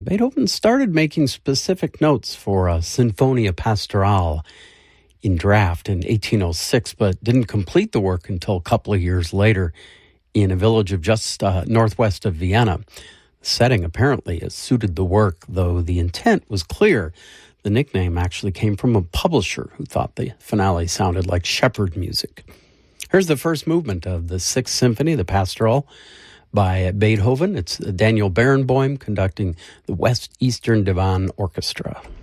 Beethoven started making specific notes for a Sinfonia Pastorale in draft in 1806, but didn't complete the work until a couple of years later in a village of just northwest of Vienna. The setting apparently has suited the work, though the intent was clear. The nickname actually came from a publisher who thought the finale sounded like shepherd music. Here's the first movement of the Sixth Symphony, the Pastoral, by Beethoven. It's Daniel Barenboim conducting the West Eastern Divan Orchestra.